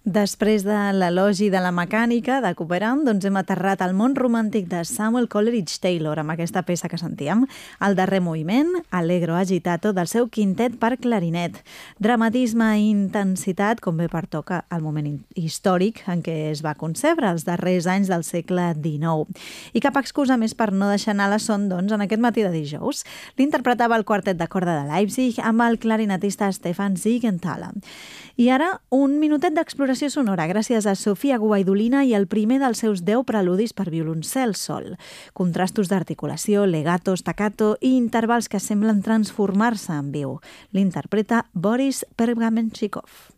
Després de l'elogi de la mecànica de Couperin, doncs hem aterrat al món romàntic de Samuel Coleridge Taylor amb aquesta peça que sentíem, el darrer moviment, Allegro agitato, del seu quintet per clarinet. Dramatisme i intensitat, com bé pertoca al moment històric en què es va concebre, els darrers anys del segle XIX. I cap excusa més per no deixar anar la son, doncs, en aquest matí de dijous. L'interpretava el quartet de corda de Leipzig amb el clarinetista Stefan Siegenthaler. I ara, un minutet d'exploració sonora gràcies a Sofia Gubaidulina i el primer dels seus 10 preludis per violoncel sol. Contrastos d'articulació, legato, staccato i intervals que semblen transformar-se en viu. L'interpreta Boris Pergamenchikov.